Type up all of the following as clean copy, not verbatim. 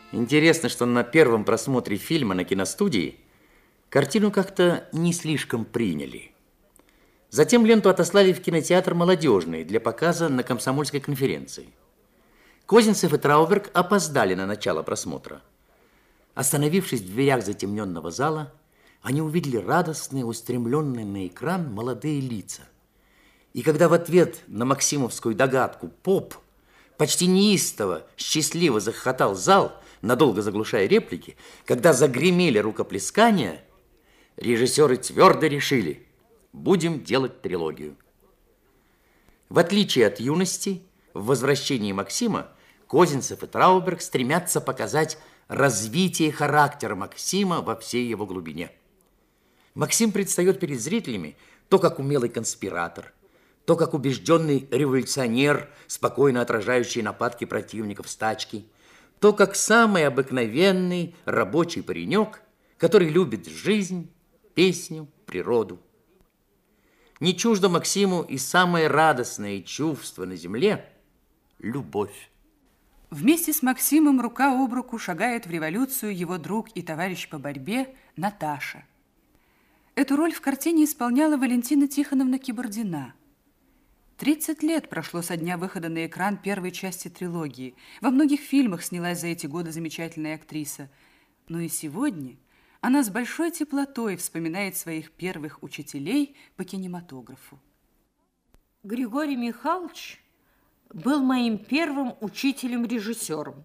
Интересно, что на первом просмотре фильма на киностудии картину как-то не слишком приняли. Затем ленту отослали в кинотеатр «Молодежный» для показа на комсомольской конференции. Козинцев и Трауберг опоздали на начало просмотра. Остановившись в дверях затемненного зала, они увидели радостные, устремленные на экран молодые лица. И когда в ответ на максимовскую догадку «поп» почти неистово, счастливо захохотал зал, надолго заглушая реплики, когда загремели рукоплескания, режиссеры твердо решили: будем делать трилогию. В отличие от юности, в «Возвращении Максима» Козинцев и Трауберг стремятся показать развитие характера Максима во всей его глубине. Максим предстает перед зрителями то как умелый конспиратор, то как убежденный революционер, спокойно отражающий нападки противников стачки, то как самый обыкновенный рабочий паренек, который любит жизнь, песню, природу. Не чуждо Максиму и самое радостное чувство на земле – любовь. Вместе с Максимом рука об руку шагает в революцию его друг и товарищ по борьбе Наташа. Эту роль в картине исполняла Валентина Тихоновна Кибордина. 30 лет прошло со дня выхода на экран первой части трилогии. Во многих фильмах снялась за эти годы замечательная актриса. Но и сегодня она с большой теплотой вспоминает своих первых учителей по кинематографу. Григорий Михайлович был моим первым учителем-режиссером.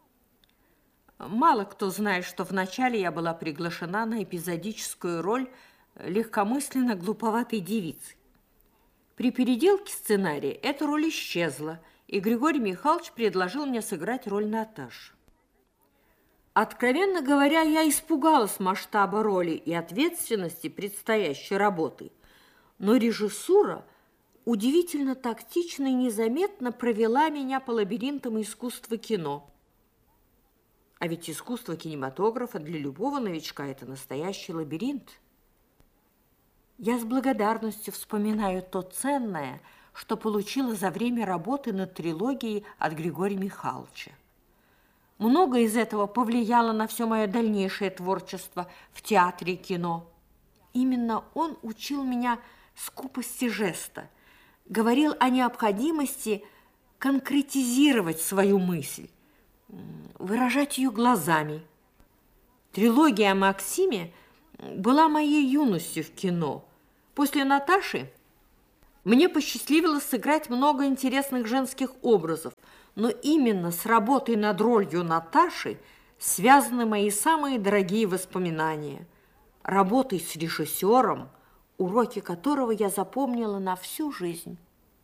Мало кто знает, что вначале я была приглашена на эпизодическую роль легкомысленно глуповатой девицы. При переделке сценария эта роль исчезла, и Григорий Михайлович предложил мне сыграть роль Наташи. Откровенно говоря, я испугалась масштаба роли и ответственности предстоящей работы, но режиссура удивительно тактично и незаметно провела меня по лабиринтам искусства кино. А ведь искусство кинематографа для любого новичка – это настоящий лабиринт. Я с благодарностью вспоминаю то ценное, что получила за время работы над трилогией от Григория Михайловича. Многое из этого повлияло на все мое дальнейшее творчество в театре и кино. Именно он учил меня скупости жеста, говорил о необходимости конкретизировать свою мысль, выражать ее глазами. Трилогия о Максиме была моей юностью в кино. После Наташи мне посчастливилось сыграть много интересных женских образов, но именно с работой над ролью Наташи связаны мои самые дорогие воспоминания. Работой с режиссером, уроки которого я запомнила на всю жизнь.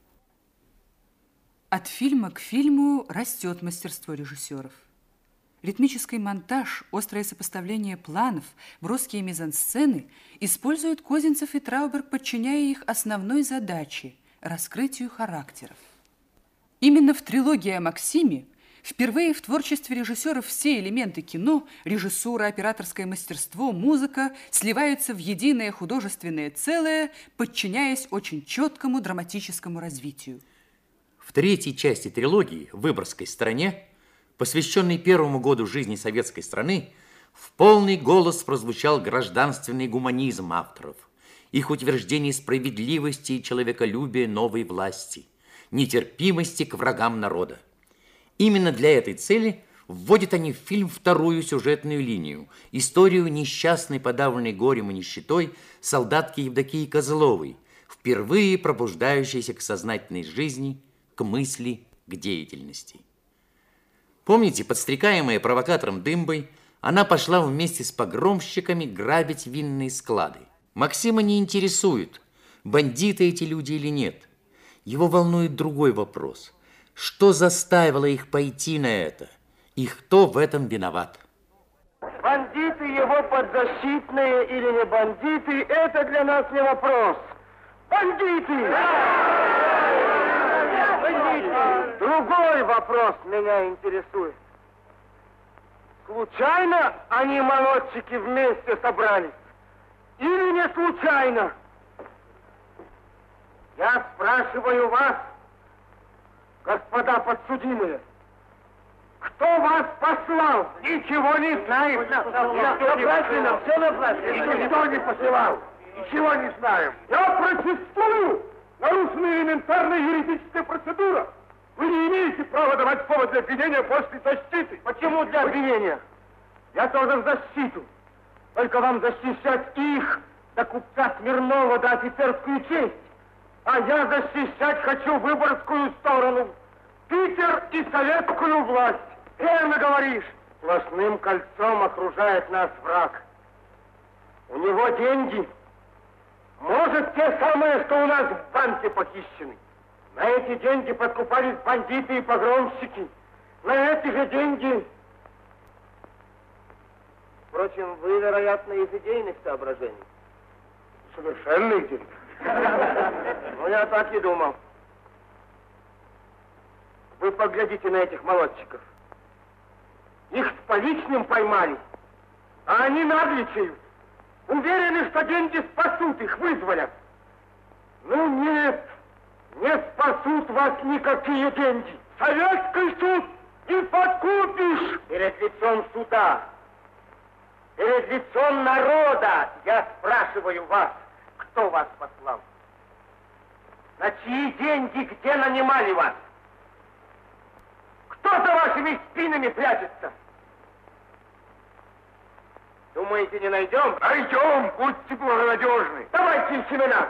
От фильма к фильму растет мастерство режиссеров. Ритмический монтаж, острое сопоставление планов, броские мизансцены используют Козинцев и Трауберг, подчиняя их основной задаче – раскрытию характеров. Именно в трилогии о Максиме впервые в творчестве режиссеров все элементы кино – режиссура, операторское мастерство, музыка – сливаются в единое художественное целое, подчиняясь очень четкому драматическому развитию. В третьей части трилогии «В Выборгской стороне», посвященный первому году жизни советской страны, в полный голос прозвучал гражданственный гуманизм авторов, их утверждение справедливости и человеколюбия новой власти, нетерпимости к врагам народа. Именно для этой цели вводят они в фильм вторую сюжетную линию – историю несчастной, подавленной горем и нищетой солдатки Евдокии Козловой, впервые пробуждающейся к сознательной жизни, к мысли, к деятельности. Помните, подстрекаемая провокатором Дымбой, она пошла вместе с погромщиками грабить винные склады. Максима не интересует, бандиты эти люди или нет. Его волнует другой вопрос. Что заставило их пойти на это? И кто в этом виноват? Бандиты его подзащитные или не бандиты, это для нас не вопрос. Бандиты! Другой вопрос меня интересует. Случайно они, молодчики, вместе собрались? Или не случайно? Я спрашиваю вас, господа подсудимые, кто вас послал? Ничего не знаем. Все напрасленно. Никто не посылал. Ничего не знаем. Я протестую. Нарушена элементарная юридическая процедура. Вы не имеете права давать повод для обвинения после защиты. Почему для обвинения? Я тоже в защиту. Только вам защищать их, до купца Смирнова, до офицерскую честь. А я защищать хочу выборгскую сторону. Питер и советскую власть. Верно говоришь. Сплошным кольцом окружает нас враг. У него деньги. Может, те самые, что у нас в банке похищены. На эти деньги подкупались бандиты и погромщики. На эти же деньги... Впрочем, вы, вероятно, из идейных соображений. Совершенно идейных. Ну, я так и думал. Вы поглядите на этих молодчиков. Их с поличным поймали, а они нагличают. Уверены, что деньги спасут их, вызволят. Ну нет, не спасут вас никакие деньги. Советский суд не подкупишь. Перед лицом суда, перед лицом народа я спрашиваю вас, кто вас послал? На чьи деньги, где нанимали вас? Кто за вашими спинами прячется? Думаете, не найдем? Найдем, будьте благонадежны. Давайте им семена.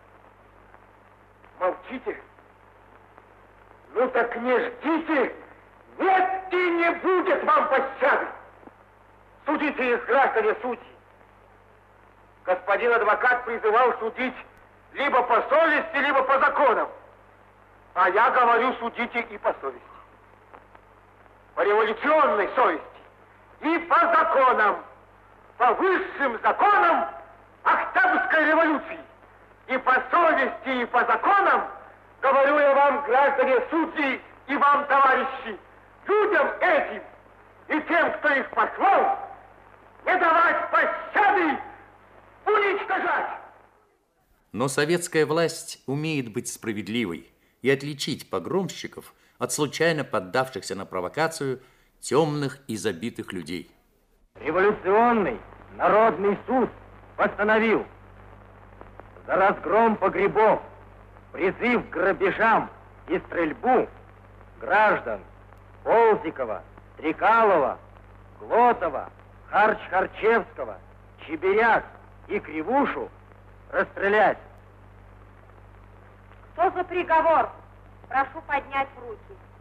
Молчите. Ну так не ждите. Нет и не будет вам пощады. Судите их, граждане судьи. Господин адвокат призывал судить либо по совести, либо по законам. А я говорю, судите и по совести. По революционной совести. И по законам. По высшим законам Октябрьской революции. И по совести, и по законам, говорю я вам, граждане судьи, и вам, товарищи, людям этим и тем, кто их послал, не давать пощады, уничтожать. Но советская власть умеет быть справедливой и отличить погромщиков от случайно поддавшихся на провокацию темных и забитых людей. Революционный народный суд постановил за разгром погребов, призыв к грабежам и стрельбу граждан Ползикова, Трикалова, Глотова, Харч-Харчевского, Чебиряк и Кривушу расстрелять. Что за приговор? Прошу поднять руки.